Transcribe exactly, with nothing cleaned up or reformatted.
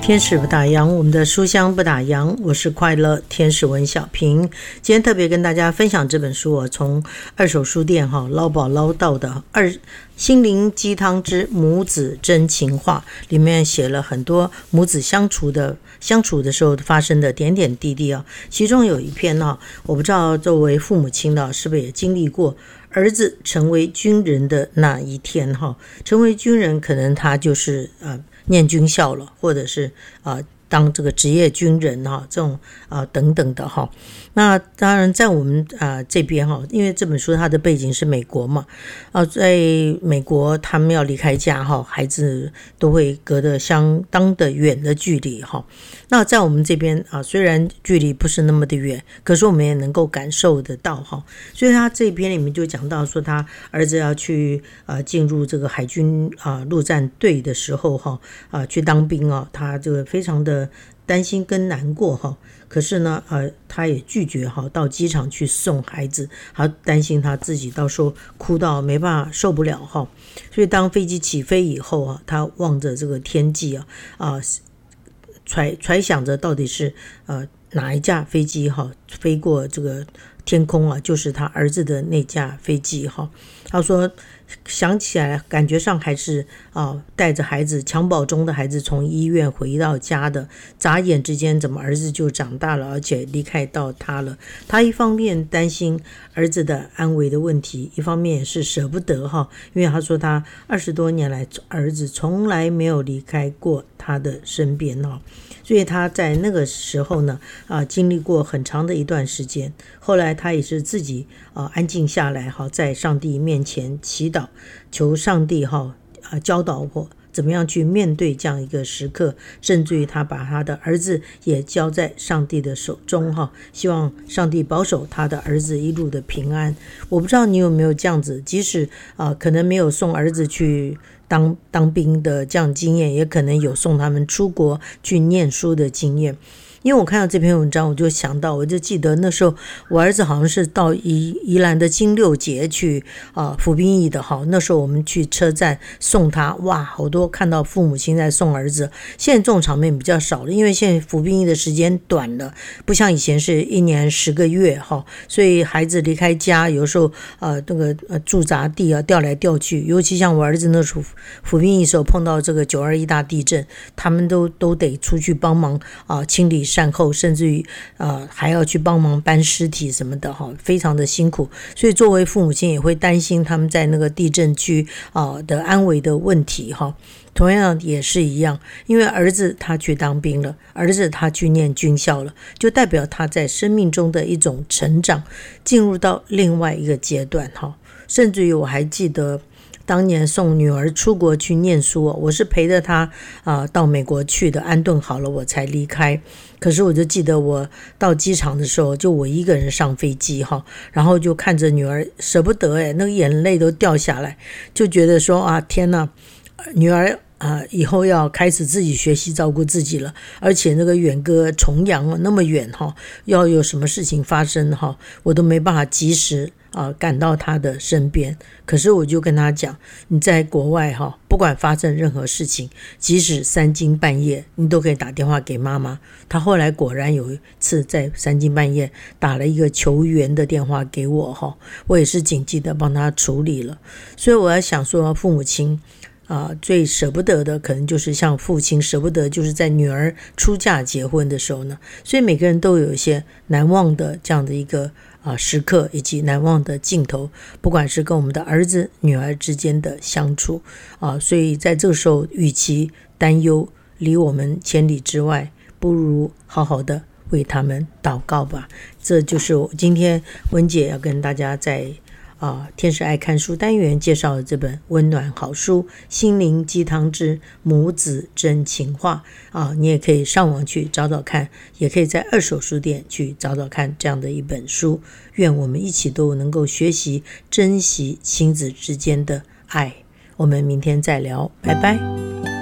天使不打烊，我们的书香不打烊，我是快乐天使文小平。今天特别跟大家分享这本书，我从二手书店哈捞宝捞到的二心灵鸡汤之母子真情话，里面写了很多母子相处的相处的时候发生的点点滴滴啊。其中有一篇呢，我不知道作为父母亲的是不是也经历过儿子成为军人的那一天哈。成为军人可能他就是呃念军校了，或者是啊、呃、当这个职业军人哈，这种啊、呃、等等的哈。那当然在我们啊、呃、这边哈，因为这本书它的背景是美国嘛，啊、呃，在美国他们要离开家哈，孩子都会隔得相当的远的距离哈。那在我们这边啊，虽然距离不是那么的远，可是我们也能够感受得到哈。所以他这篇里面就讲到说，他儿子要去呃进入这个海军啊、呃、陆战队的时候哈啊、呃、去当兵啊，他这个非常的担心跟难过哈。可是呢呃他也拒绝哈到机场去送孩子，他担心他自己到时候哭到没办法受不了哈。所以当飞机起飞以后啊，他望着这个天际啊啊。呃揣揣想着到底是呃哪一架飞机哈飞过这个天空啊，就是他儿子的那架飞机哈。他说想起来感觉上还是啊带着孩子襁褓中的孩子从医院回到家的，眨眼之间怎么儿子就长大了，而且离开到他了。他一方面担心儿子的安危的问题，一方面也是舍不得哈，因为他说他二十多年来儿子从来没有离开过他的身边哈。所以他在那个时候呢啊经历过很长的一段时间，后来他也是自己啊安静下来哈，在上帝面前祈祷，求上帝哈啊教导我怎么样去面对这样一个时刻，甚至于他把他的儿子也交在上帝的手中哈，希望上帝保守他的儿子一路的平安。我不知道你有没有这样子，即使啊可能没有送儿子去当当兵的这样经验，也可能有送他们出国去念书的经验。因为我看到这篇文章，我就想到，我就记得那时候我儿子好像是到宜宜兰的金六节去啊服兵役的哈。那时候我们去车站送他，哇，好多看到父母亲在送儿子。现在这种场面比较少了，因为现在服兵役的时间短了，不像以前是一年十个月哈，所以孩子离开家，有时候呃那个呃驻扎地啊调来调去，尤其像我儿子那时候服兵役的时候碰到这个九二一大地震，他们都都得出去帮忙啊、呃、清理善后，甚至于呃还要去帮忙搬尸体什么的哈，非常的辛苦。所以作为父母亲也会担心他们在那个地震区啊、呃、的安危的问题哈。同样也是一样，因为儿子他去当兵了，儿子他去念军校了，就代表他在生命中的一种成长，进入到另外一个阶段哈。甚至于我还记得当年送女儿出国去念书，我是陪着她啊、呃、到美国去的，安顿好了我才离开。可是我就记得我到机场的时候，就我一个人上飞机哈，然后就看着女儿舍不得哎，那个眼泪都掉下来，就觉得说啊天哪，女儿啊、呃，以后要开始自己学习照顾自己了，而且那个远隔重洋那么远哈，要有什么事情发生哈，我都没办法及时啊、呃、赶到他的身边。可是我就跟他讲，你在国外哈，不管发生任何事情，即使三更半夜，你都可以打电话给妈妈。他后来果然有一次在三更半夜打了一个求援的电话给我哈，我也是紧急的帮他处理了。所以我要想说，父母亲啊、呃，最舍不得的可能就是像父亲舍不得，就是在女儿出嫁结婚的时候呢。所以每个人都有一些难忘的这样的一个啊、呃、时刻，以及难忘的镜头，不管是跟我们的儿子女儿之间的相处啊、呃，所以在这个时候，与其担忧离我们千里之外，不如好好的为他们祷告吧。这就是我今天文姐要跟大家在啊，天使爱看书单元介绍的这本温暖好书《心灵鸡汤之母子真情话》啊，你也可以上网去找找看，也可以在二手书店去找找看这样的一本书。愿我们一起都能够学习珍惜亲子之间的爱。我们明天再聊，拜拜。